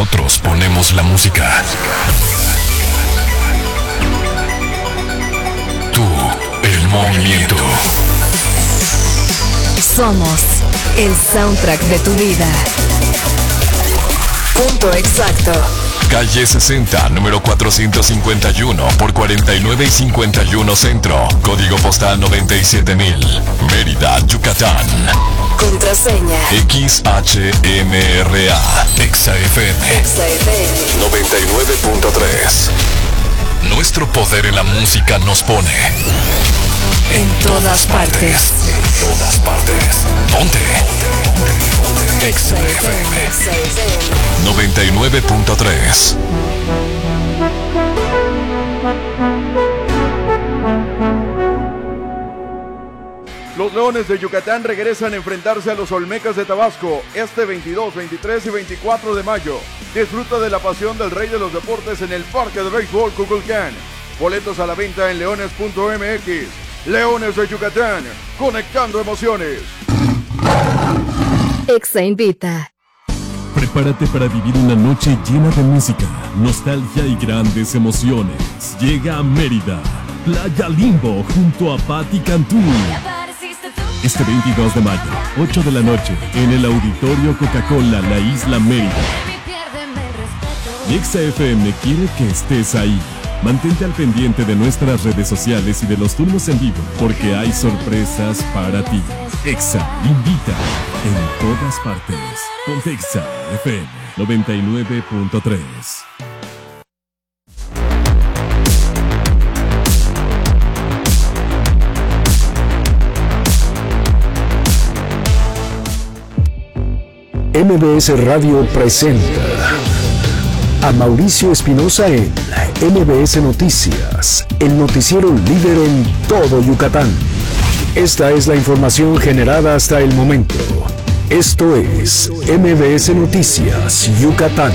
Nosotros ponemos la música. Tú, el movimiento. Somos el soundtrack de tu vida. Punto exacto. Calle 60, número 451 por 49 y 51 Centro. Código postal 97000. Mérida, Yucatán. Contraseña XHMRA. XFM 99.3. Nuestro poder en la música nos pone en todas partes. En todas partes. Ponte. XFM 99.3. Los Leones de Yucatán regresan a enfrentarse a los Olmecas de Tabasco este 22, 23 y 24 de mayo. Disfruta de la pasión del rey de los deportes en el Parque de Béisbol Cuculcán. Boletos a la venta en leones.mx. Leones de Yucatán, conectando emociones. Exa invita. Prepárate para vivir una noche llena de música, nostalgia y grandes emociones. Llega a Mérida, Playa Limbo, junto a Patti Cantú. Este 22 de mayo, 8 de la noche, en el Auditorio Coca-Cola, la Isla Mérida. Exa FM quiere que estés ahí. Mantente al pendiente de nuestras redes sociales y de los turnos en vivo, porque hay sorpresas para ti. Exa invita en todas partes. Ponte Exa FM 99.3. MBS Radio presenta a Mauricio Espinosa en MBS Noticias, el noticiero líder en todo Yucatán. Esta es la información generada hasta el momento. Esto es MBS Noticias Yucatán.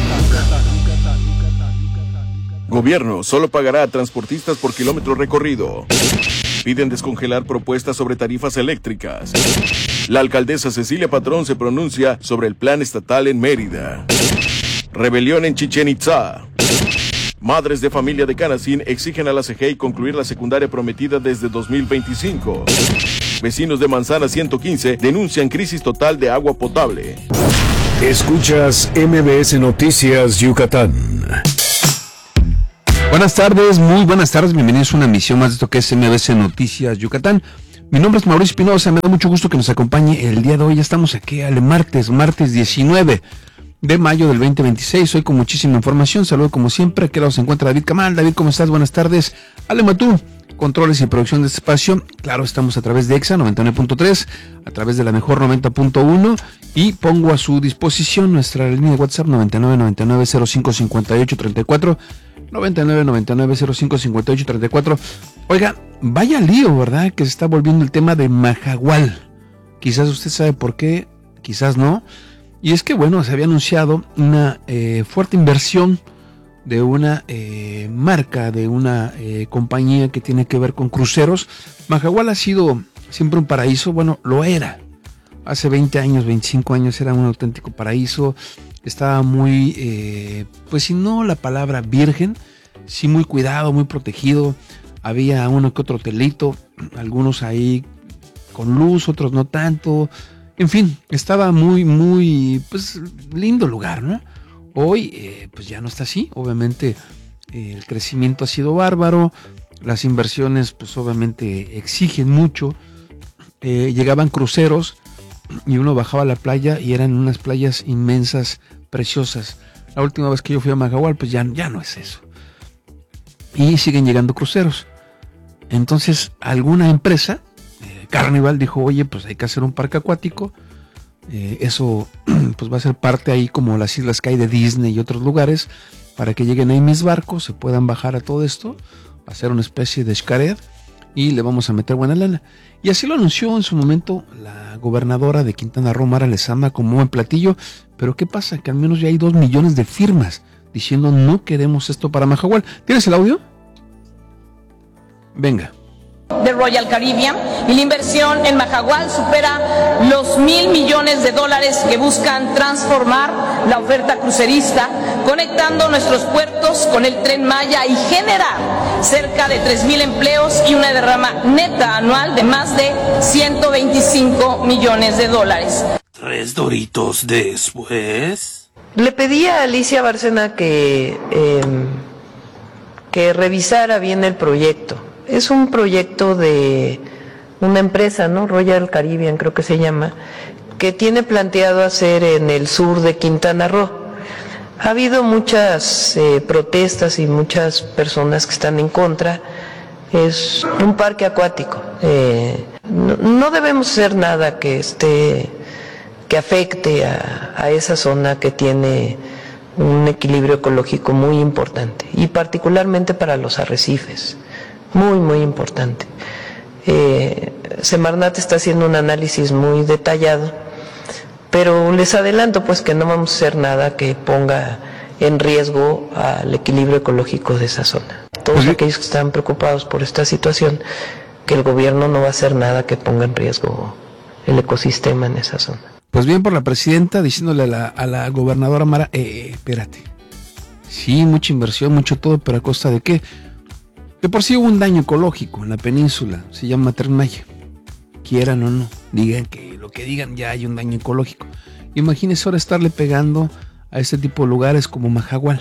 Gobierno solo pagará a transportistas por kilómetro recorrido. Piden descongelar propuestas sobre tarifas eléctricas. La alcaldesa Cecilia Patrón se pronuncia sobre el plan estatal en Mérida. Rebelión en Chichén Itzá. Madres de familia de Canacín exigen a la CGI concluir la secundaria prometida desde 2025. Vecinos de Manzana 115 denuncian crisis total de agua potable. Escuchas MBS Noticias Yucatán. Buenas tardes, muy buenas tardes, bienvenidos a una emisión más de esto que es MBS Noticias Yucatán. Mi nombre es Mauricio Espinosa, me da mucho gusto que nos acompañe el día de hoy. Ya estamos aquí al martes 19 de mayo del 2026, hoy con muchísima información. Saludo como siempre, aquí se encuentra David Camal. David, ¿cómo estás? Buenas tardes. Ale Matú, controles y producción de este espacio. Claro, estamos a través de Exa 99.3, a través de la mejor 90.1 y pongo a su disposición nuestra línea de WhatsApp 9999055834, 9999055834. Oiga, vaya lío, ¿verdad? Que se está volviendo el tema de Majahual. Quizás usted sabe por qué, quizás no. Y es que, bueno, se había anunciado una fuerte inversión de una marca, de una compañía que tiene que ver con cruceros. Majahual ha sido siempre un paraíso, bueno, lo era. Hace 20 años, 25 años era un auténtico paraíso. Estaba muy, pues si no la palabra virgen, sí muy cuidado, muy protegido. Había uno que otro hotelito, algunos ahí con luz, otros no tanto. En fin, estaba muy, pues lindo lugar, ¿no? Hoy, pues ya no está así. Obviamente, el crecimiento ha sido bárbaro. Las inversiones, pues obviamente exigen mucho. Llegaban cruceros y uno bajaba a la playa y eran unas playas inmensas, preciosas. La última vez que yo fui a Majahual, pues ya no es eso. Y siguen llegando cruceros. Entonces, alguna empresa, Carnival, dijo, oye, pues hay que hacer un parque acuático. Eso pues va a ser parte ahí como las islas que hay de Disney y otros lugares, para que lleguen ahí mis barcos, se puedan bajar a todo esto, hacer una especie de Xcaret y le vamos a meter buena lana. Y así lo anunció en su momento la gobernadora de Quintana Roo, Mara Lezama, como buen platillo. Pero ¿qué pasa? Que al menos ya hay 2 millones de firmas diciendo no queremos esto para Majahual. ¿Tienes el audio? Venga. de Royal Caribbean, y la inversión en Majagual supera los $1,000 millones que buscan transformar la oferta crucerista, conectando nuestros puertos con el Tren Maya y generar cerca de 3,000 empleos y una derrama neta anual de más de $125 millones. 3 doritos después. Le pedí a Alicia Bárcena que revisara bien el proyecto. Es un proyecto de una empresa, ¿no? Royal Caribbean creo que se llama, que tiene planteado hacer en el sur de Quintana Roo. Ha habido muchas protestas y muchas personas que están en contra. Es un parque acuático. No debemos hacer nada que afecte a esa zona que tiene un equilibrio ecológico muy importante, y particularmente para los arrecifes, muy, muy importante. Semarnat está haciendo un análisis muy detallado, pero les adelanto pues que no vamos a hacer nada que ponga en riesgo al equilibrio ecológico de esa zona. Todos aquellos que están preocupados por esta situación, que el gobierno no va a hacer nada que ponga en riesgo el ecosistema en esa zona. Pues bien por la presidenta diciéndole a la gobernadora Mara, espérate, sí, mucha inversión, mucho todo, pero ¿a costa de qué? De por sí hubo un daño ecológico en la península, se llama Tren Maya. Quieran o no, digan que lo que digan, ya hay un daño ecológico. Imagínense ahora estarle pegando a este tipo de lugares como Majagual,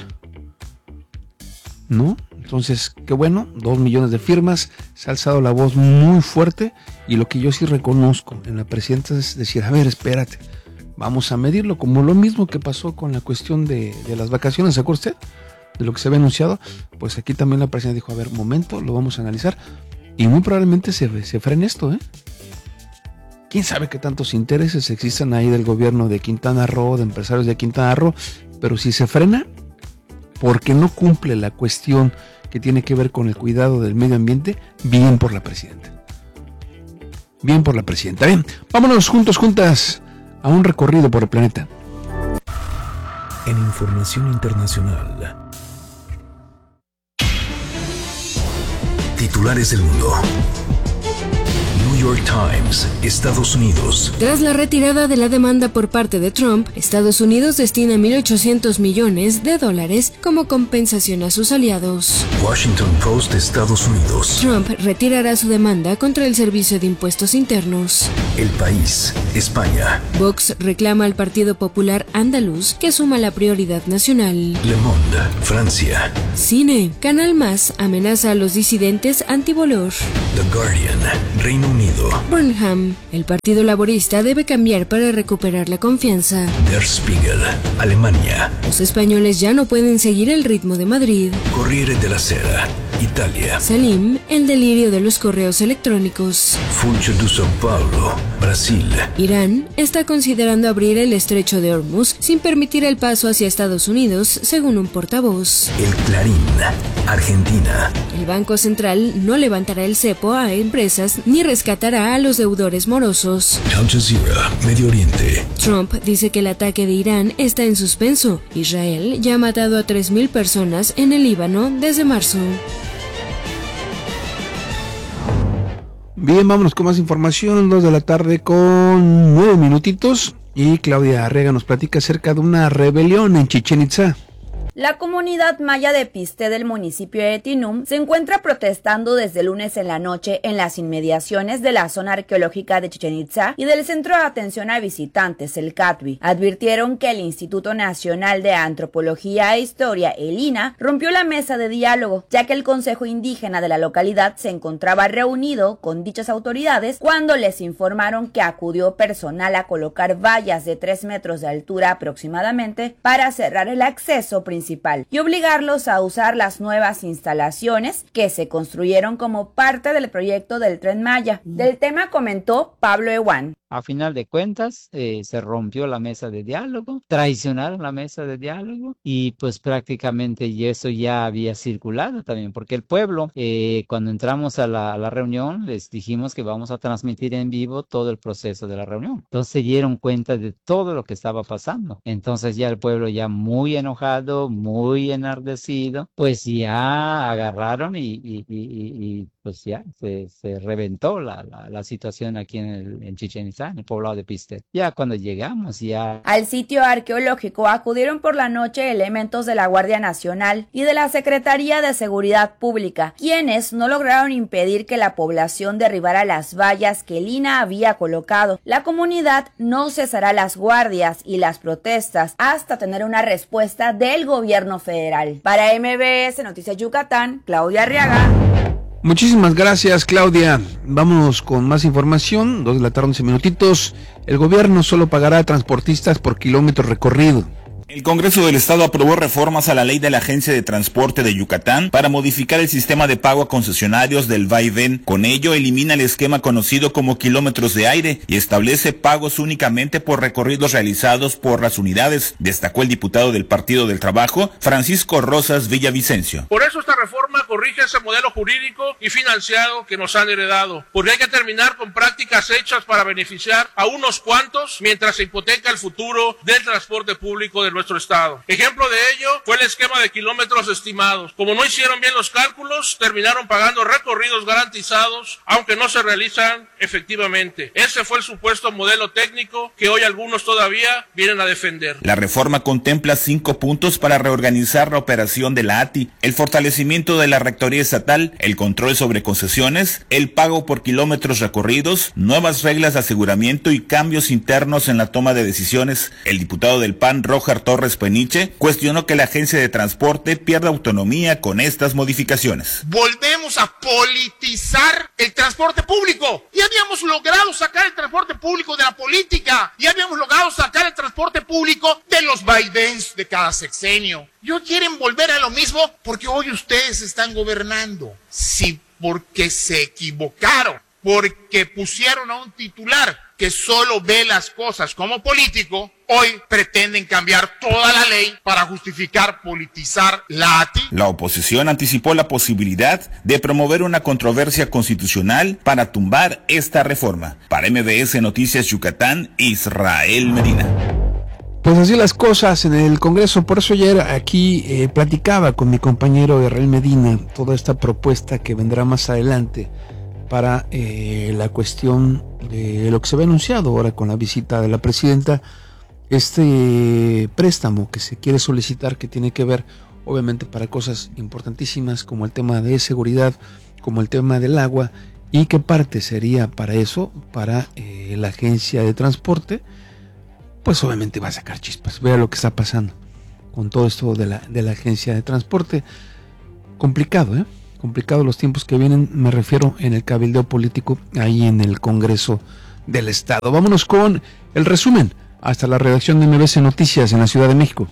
¿no? Entonces, qué bueno, 2 millones de firmas, se ha alzado la voz muy fuerte, y lo que yo sí reconozco en la presidenta es decir, a ver, espérate, vamos a medirlo, como lo mismo que pasó con la cuestión de las vacaciones, ¿se acuerda usted? De lo que se había anunciado, pues aquí también la presidenta dijo, a ver, momento, lo vamos a analizar, y muy probablemente se frene esto, ¿eh? ¿Quién sabe qué tantos intereses existan ahí del gobierno de Quintana Roo, de empresarios de Quintana Roo? Pero si se frena, porque no cumple la cuestión que tiene que ver con el cuidado del medio ambiente, bien por la presidenta. Bien por la presidenta. Bien, vámonos juntas a un recorrido por el planeta. En información internacional. Titulares del mundo. New York Times, Estados Unidos. Tras la retirada de la demanda por parte de Trump, Estados Unidos destina $1,800 millones como compensación a sus aliados. Washington Post, Estados Unidos. Trump retirará su demanda contra el Servicio de Impuestos Internos. El País, España. Vox reclama al Partido Popular Andaluz que asuma la prioridad nacional. Le Monde, Francia. Cine. Canal Más amenaza a los disidentes anti-Bolor. The Guardian, Reino Unido. Burnham. El Partido Laborista debe cambiar para recuperar la confianza. Der Spiegel, Alemania. Los españoles ya no pueden seguir el ritmo de Madrid. Corriere della Sera, Italia. Salim, el delirio de los correos electrónicos. Funcho de São Paulo, Brasil. Irán está considerando abrir el estrecho de Hormuz sin permitir el paso hacia Estados Unidos, según un portavoz. El Clarín, Argentina. El Banco Central no levantará el cepo a empresas ni rescatará a los deudores morosos. Al Jazeera, Medio Oriente. Trump dice que el ataque de Irán está en suspenso. Israel ya ha matado a 3,000 personas en el Líbano desde marzo. Bien, vámonos con más información, 2 de la tarde con 9 minutitos, y Claudia Arrega nos platica acerca de una rebelión en Chichén Itzá. La comunidad maya de Piste del municipio de Tinum se encuentra protestando desde lunes en la noche en las inmediaciones de la zona arqueológica de Chichén Itzá y del Centro de Atención a Visitantes, el CATVI. Advirtieron que el Instituto Nacional de Antropología e Historia, el INAH, rompió la mesa de diálogo, ya que el Consejo Indígena de la localidad se encontraba reunido con dichas autoridades cuando les informaron que acudió personal a colocar vallas de 3 metros de altura aproximadamente para cerrar el acceso principal y obligarlos a usar las nuevas instalaciones que se construyeron como parte del proyecto del Tren Maya. Del tema comentó Pablo Ewan. A final de cuentas, se rompió la mesa de diálogo, traicionaron la mesa de diálogo y pues prácticamente y eso ya había circulado también, porque el pueblo, cuando entramos a la reunión, les dijimos que vamos a transmitir en vivo todo el proceso de la reunión. Entonces se dieron cuenta de todo lo que estaba pasando. Entonces ya el pueblo ya muy enojado, muy enardecido, pues ya agarraron y pues ya se reventó la situación aquí en Chichén Itzá, en el poblado de Piste. Ya cuando llegamos, ya... Al sitio arqueológico acudieron por la noche elementos de la Guardia Nacional y de la Secretaría de Seguridad Pública, quienes no lograron impedir que la población derribara las vallas que el INAH había colocado. La comunidad no cesará las guardias y las protestas hasta tener una respuesta del gobierno federal. Para MBS Noticias Yucatán, Claudia Arriaga. Muchísimas gracias, Claudia. Vámonos con más información. 2 de la tarde, 11 minutitos. El gobierno solo pagará a transportistas por kilómetro recorrido. El Congreso del Estado aprobó reformas a la ley de la Agencia de Transporte de Yucatán para modificar el sistema de pago a concesionarios del va-y-ven. Con ello, elimina el esquema conocido como kilómetros de aire y establece pagos únicamente por recorridos realizados por las unidades, destacó el diputado del Partido del Trabajo, Francisco Rosas Villavicencio. Por eso esta reforma corrige ese modelo jurídico y financiero que nos han heredado, porque hay que terminar con prácticas hechas para beneficiar a unos cuantos mientras se hipoteca el futuro del transporte público de nuestro estado. Ejemplo de ello fue el esquema de kilómetros estimados. Como no hicieron bien los cálculos, terminaron pagando recorridos garantizados, aunque no se realizan efectivamente. Ese fue el supuesto modelo técnico que hoy algunos todavía vienen a defender. La reforma contempla 5 puntos para reorganizar la operación de la ATI, el fortalecimiento de la rectoría estatal, el control sobre concesiones, el pago por kilómetros recorridos, nuevas reglas de aseguramiento y cambios internos en la toma de decisiones. El diputado del PAN, Rojar Torres Peniche, cuestionó que la agencia de transporte pierda autonomía con estas modificaciones. Volvemos a politizar el transporte público. Ya habíamos logrado sacar el transporte público de la política. Ya habíamos logrado sacar el transporte público de los vaivens de cada sexenio. ¿Y hoy quieren volver a lo mismo? Porque hoy ustedes están gobernando. Sí, porque se equivocaron. Porque pusieron a un titular que solo ve las cosas como político, hoy pretenden cambiar toda la ley para justificar politizar la ATI. La oposición anticipó la posibilidad de promover una controversia constitucional para tumbar esta reforma. Para MBS Noticias Yucatán, Israel Medina. Pues así las cosas en el Congreso. Por eso ayer aquí platicaba con mi compañero Israel Medina toda esta propuesta que vendrá más adelante para la cuestión de lo que se había anunciado ahora con la visita de la presidenta, este préstamo que se quiere solicitar, que tiene que ver obviamente para cosas importantísimas como el tema de seguridad, como el tema del agua, y qué parte sería para eso, para la agencia de transporte. Pues obviamente va a sacar chispas. Vea lo que está pasando con todo esto de la agencia de transporte. Complicado, complicado los tiempos que vienen, me refiero en el cabildeo político ahí en el Congreso del Estado. Vámonos con el resumen hasta la redacción de MBS Noticias en la Ciudad de México.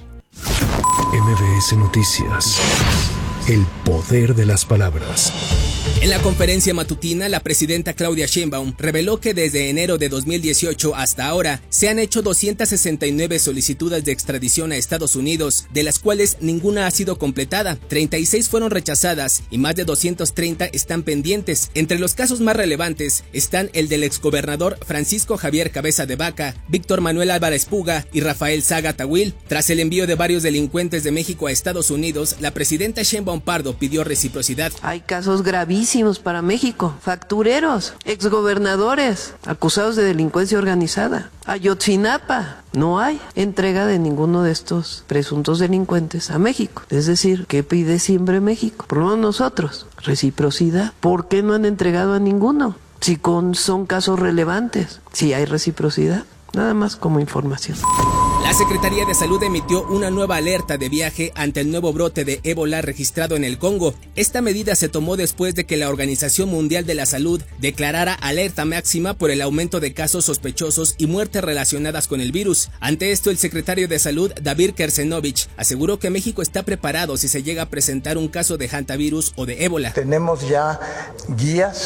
MBS Noticias, el poder de las palabras. En la conferencia matutina, la presidenta Claudia Sheinbaum reveló que desde enero de 2018 hasta ahora se han hecho 269 solicitudes de extradición a Estados Unidos, de las cuales ninguna ha sido completada, 36 fueron rechazadas y más de 230 están pendientes. Entre los casos más relevantes están el del exgobernador Francisco Javier Cabeza de Vaca, Víctor Manuel Álvarez Puga y Rafael Saga Tawil. Tras el envío de varios delincuentes de México a Estados Unidos, la presidenta Sheinbaum Pardo pidió reciprocidad. Hay casos gravísimos para México, factureros, exgobernadores, acusados de delincuencia organizada. Ayotzinapa, no hay entrega de ninguno de estos presuntos delincuentes a México. Es decir, ¿qué pide siempre México? Por lo menos nosotros, reciprocidad. ¿Por qué no han entregado a ninguno? Si son casos relevantes, si hay reciprocidad. Nada más como información. La Secretaría de Salud emitió una nueva alerta de viaje ante el nuevo brote de ébola registrado en el Congo. Esta medida se tomó después de que la Organización Mundial de la Salud declarara alerta máxima por el aumento de casos sospechosos y muertes relacionadas con el virus. Ante esto, el secretario de Salud, David Kersenovich, aseguró que México está preparado si se llega a presentar un caso de hantavirus o de ébola. Tenemos ya guías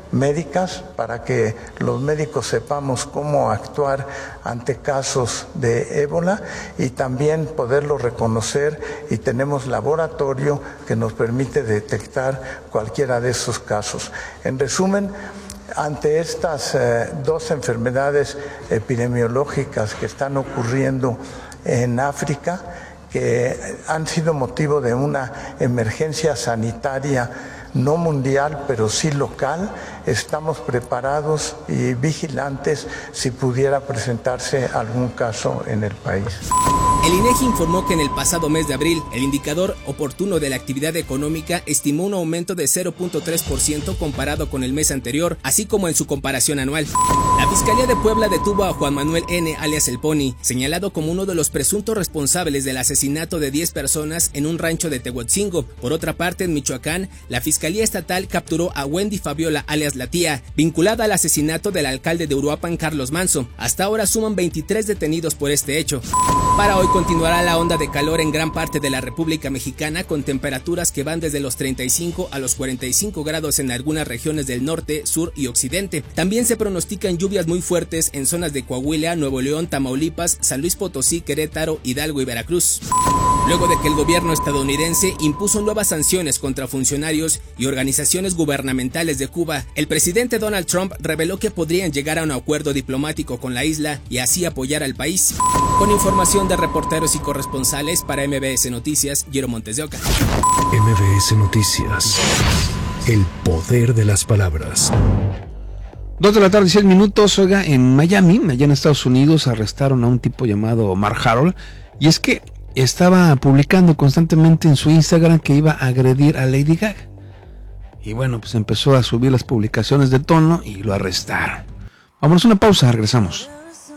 médicas para que los médicos sepamos cómo actuar ante casos de ébola y también poderlo reconocer, y tenemos laboratorio que nos permite detectar cualquiera de esos casos. En resumen, ante estas dos enfermedades epidemiológicas que están ocurriendo en África, que han sido motivo de una emergencia sanitaria no mundial, pero sí local, estamos preparados y vigilantes si pudiera presentarse algún caso en el país. El INEGI informó que en el pasado mes de abril, el indicador oportuno de la actividad económica estimó un aumento de 0.3% comparado con el mes anterior, así como en su comparación anual. La Fiscalía de Puebla detuvo a Juan Manuel N., alias El Pony, señalado como uno de los presuntos responsables del asesinato de 10 personas en un rancho de Tehuatzingo. Por otra parte, en Michoacán, la Fiscalía Estatal capturó a Wendy Fabiola, alias La Tía, vinculada al asesinato del alcalde de Uruapan, Carlos Manso. Hasta ahora suman 23 detenidos por este hecho. Para hoy continuará la onda de calor en gran parte de la República Mexicana, con temperaturas que van desde los 35 a los 45 grados en algunas regiones del norte, sur y occidente. También se pronostican lluvias muy fuertes en zonas de Coahuila, Nuevo León, Tamaulipas, San Luis Potosí, Querétaro, Hidalgo y Veracruz. Luego de que el gobierno estadounidense impuso nuevas sanciones contra funcionarios y organizaciones gubernamentales de Cuba, el presidente Donald Trump reveló que podrían llegar a un acuerdo diplomático con la isla y así apoyar al país. Con información de reporteros y corresponsales para MBS Noticias, Jero Montes de Oca. MBS Noticias. El poder de las palabras. 2 de la tarde, 6 minutos. Oiga, en Miami, allá en Estados Unidos, arrestaron a un tipo llamado Mark Harold. Y es que estaba publicando constantemente en su Instagram que iba a agredir a Lady Gaga. Y bueno, pues empezó a subir las publicaciones de tono y lo arrestaron. Vámonos a una pausa, regresamos.